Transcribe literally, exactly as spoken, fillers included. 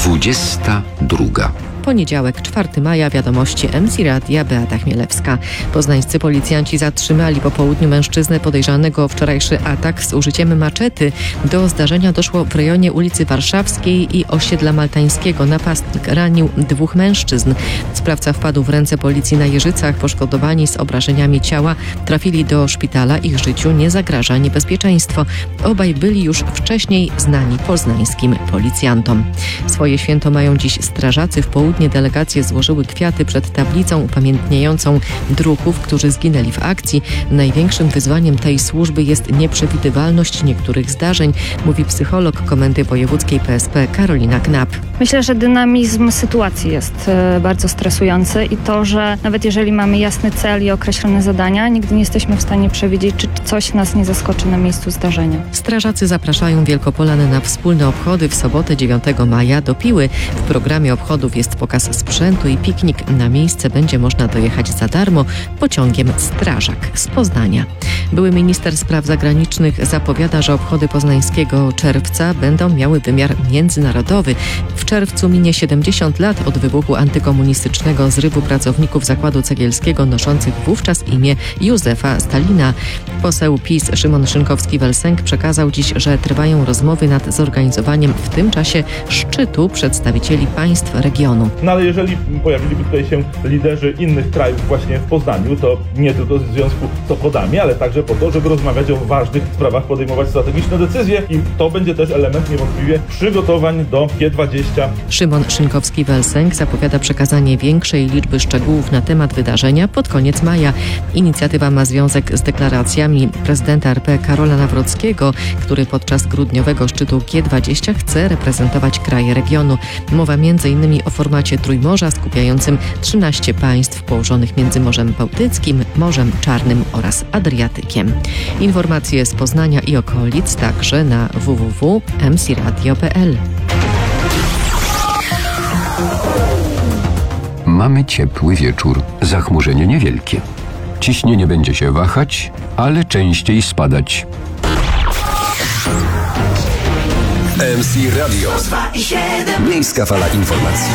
Dwudziesta druga. Poniedziałek, czwartego maja, wiadomości M C Radia, Beata Chmielewska. Poznańscy policjanci zatrzymali po południu mężczyznę podejrzanego o wczorajszy atak z użyciem maczety. Do zdarzenia doszło w rejonie ulicy Warszawskiej i osiedla Maltańskiego. Napastnik ranił dwóch mężczyzn. Sprawca wpadł w ręce policji na Jeżycach. Poszkodowani z obrażeniami ciała trafili do szpitala. Ich życiu nie zagraża niebezpieczeństwo. Obaj byli już wcześniej znani poznańskim policjantom. Swoje święto mają dziś strażacy. W południe delegacje złożyły kwiaty przed tablicą upamiętniającą druhów, którzy zginęli w akcji. Największym wyzwaniem tej służby jest nieprzewidywalność niektórych zdarzeń, mówi psycholog Komendy Wojewódzkiej P S P Karolina Knap. Myślę, że dynamizm sytuacji jest bardzo stresujący i to, że nawet jeżeli mamy jasny cel i określone zadania, nigdy nie jesteśmy w stanie przewidzieć, czy coś nas nie zaskoczy na miejscu zdarzenia. Strażacy zapraszają Wielkopolan na wspólne obchody w sobotę dziewiątego maja do Piły. W programie obchodów jest pokaz sprzętu i piknik. Na miejsce będzie można dojechać za darmo pociągiem Strażak z Poznania. Były minister spraw zagranicznych zapowiada, że obchody poznańskiego czerwca będą miały wymiar międzynarodowy. W czerwcu minie siedemdziesiąt lat od wybuchu antykomunistycznego zrywu pracowników zakładu cegielskiego noszących wówczas imię Józefa Stalina. Poseł PiS Szymon Szynkowski-Welsenk przekazał dziś, że trwają rozmowy nad zorganizowaniem w tym czasie szczytu przedstawicieli państw regionu. No ale jeżeli pojawiliby tutaj się liderzy innych krajów właśnie w Poznaniu, to nie tylko w związku z obchodami, ale także po to, żeby rozmawiać o ważnych sprawach, podejmować strategiczne decyzje i to będzie też element niewątpliwie przygotowań do G dwadzieścia. Szymon Szynkowski-Welsenk zapowiada przekazanie większej liczby szczegółów na temat wydarzenia pod koniec maja. Inicjatywa ma związek z deklaracjami prezydenta R P Karola Nawrockiego, który podczas grudniowego szczytu G dwadzieścia chce reprezentować kraje regionu. Mowa między innymi o formacie Trójmorza skupiającym trzynaście państw położonych między Morzem Bałtyckim, Morzem Czarnym oraz Adriatykiem. Informacje z Poznania i okolic także na w w w kropka m c radio kropka p l. Mamy ciepły wieczór, zachmurzenie niewielkie. Ciśnienie będzie się wahać, ale częściej spadać. M C Radio. Miejska fala informacji.